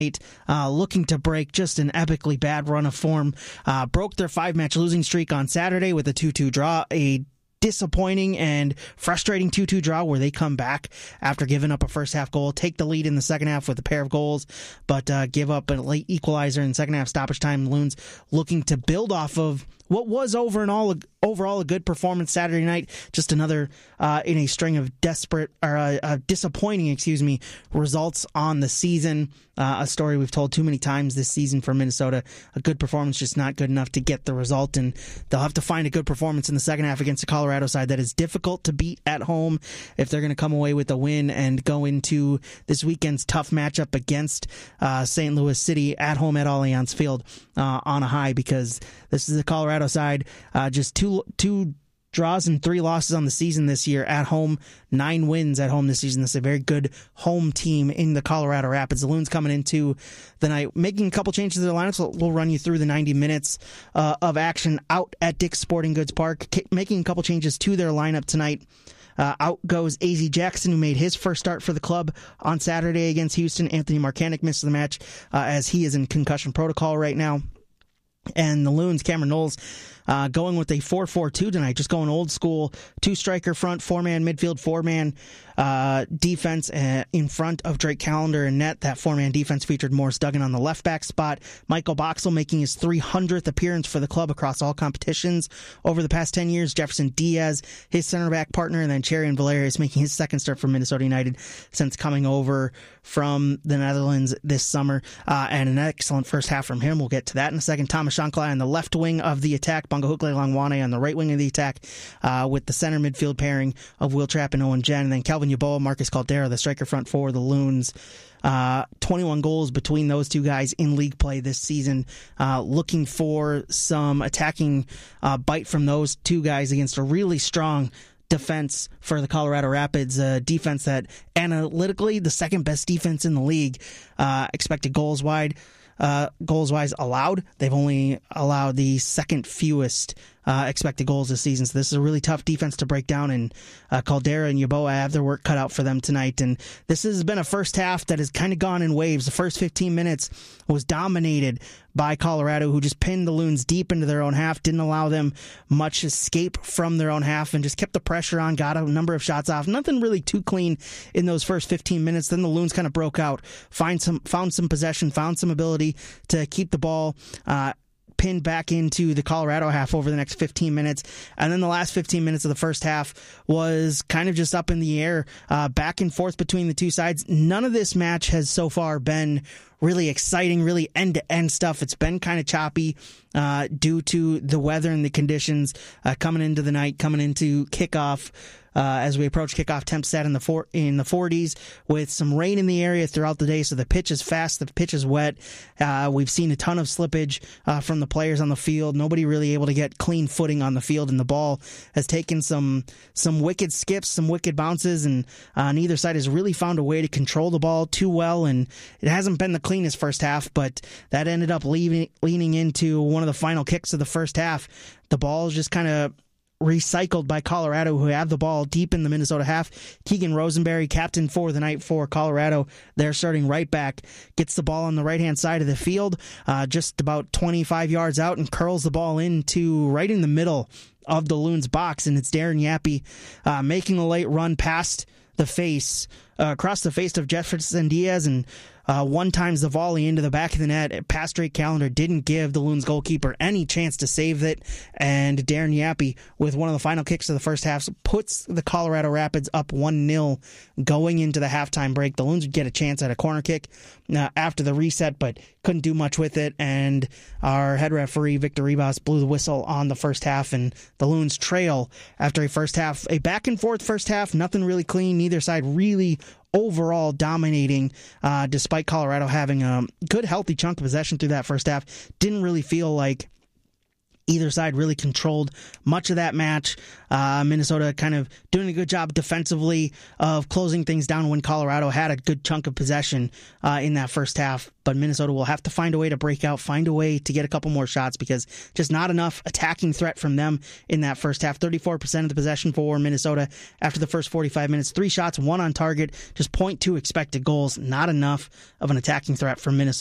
looking to break just an epically bad run of form. Broke their 5-match losing streak on Saturday with a 2-2 draw, a disappointing and frustrating 2-2 draw where they come back after giving up a first half goal, take the lead in the second half with a pair of goals, but give up a late equalizer in second half stoppage time. Loons looking to build off of what was overall a good performance Saturday night. Just another in a string of disappointing results on the season. A story we've told too many times this season for Minnesota. A good performance just not good enough to get the result, and they'll have to find a good performance in the second half against the Colorado side that is difficult to beat at home if they're going to come away with a win and go into this weekend's tough matchup against St. Louis City at home at Allianz Field on a high, because this is the Colorado side, just two draws and 3 losses on the season this year at home, 9 wins at home this season. This is a very good home team in the Colorado Rapids. The Loons coming into the night, making a couple changes to their lineups. So we'll run you through the 90 minutes of action out at Dick's Sporting Goods Park, making a couple changes to their lineup tonight. Out goes A.Z. Jackson, who made his first start for the club on Saturday against Houston. Anthony Markanek missed the match as he is in concussion protocol right now. And the Loons, Cameron Knowles, going with a 4-4-2 tonight, just going old school, 2-striker front, 4-man midfield, 4-man defense in front of Drake Callender and net. That 4-man defense featured Morris Duggan on the left back spot. Michael Boxall making his 300th appearance for the club across all competitions over the past 10 years. Jefferson Diaz, his center back partner, and then Cherian Valerius making his second start for Minnesota United since coming over from the Netherlands this summer. And an excellent first half from him. We'll get to that in a second. Thomas Shankly on the left wing of the attack. Bangahukle Langwane on the right wing of the attack, with the center midfield pairing of Will Trapp and Owen Jen. And then Calvin Yaboa, Marcus Caldera, the striker front for the Loons. 21 goals between those two guys in league play this season. Looking for some attacking bite from those two guys against a really strong defense for the Colorado Rapids, a defense that analytically the second best defense in the league. Expected goals wise allowed. They've only allowed the second fewest expected goals this season. So this is a really tough defense to break down, and Caldera and Yaboa have their work cut out for them tonight. And this has been a first half that has kind of gone in waves. The first 15 minutes was dominated by Colorado, who just pinned the Loons deep into their own half, didn't allow them much escape from their own half, and just kept the pressure on, got a number of shots off. Nothing really too clean in those first 15 minutes. Then the Loons kind of broke out, found some possession, found some ability to keep the ball pinned back into the Colorado half over the next 15 minutes. And then the last 15 minutes of the first half was kind of just up in the air, back and forth between the two sides. None of this match has so far been really exciting, really end-to-end stuff. It's been kind of choppy due to the weather and the conditions coming into the night, coming into kickoff. As we approach kickoff, temps set in the 40s with some rain in the area throughout the day. So the pitch is fast, the pitch is wet. We've seen a ton of slippage from the players on the field. Nobody really able to get clean footing on the field, and the ball has taken some wicked skips, some wicked bounces, and neither side has really found a way to control the ball too well. And it hasn't been the cleanest first half, but that ended up leaning into one of the final kicks of the first half. The ball is just kind of recycled by Colorado, who have the ball deep in the Minnesota half. Keegan Rosenberry, captain for the night for Colorado, they're starting right back, gets the ball on the right-hand side of the field, just about 25 yards out, and curls the ball into right in the middle of the Loons box, and it's Darren Yappy making a late run past the face, across the face of Jefferson Diaz, and one times the volley into the back of the net past Drake Callender didn't give the Loons goalkeeper any chance to save it, and Darren Yappy, with one of the final kicks of the first half, puts the Colorado Rapids up 1-0 going into the halftime break. The Loons would get a chance at a corner kick after the reset, but couldn't do much with it, and our head referee, Victor Ribas, blew the whistle on the first half, and the Loons trail after a back-and-forth first half, nothing really clean, neither side really overall dominating, despite Colorado having a good, healthy chunk of possession through that first half. Didn't really feel like Either side really controlled much of that match. Minnesota kind of doing a good job defensively of closing things down when Colorado had a good chunk of possession in that first half. But Minnesota will have to find a way to break out, find a way to get a couple more shots because just not enough attacking threat from them in that first half. 34% of the possession for Minnesota after the first 45 minutes. 3 shots, 1 on target, just 0.2 expected goals. Not enough of an attacking threat from Minnesota.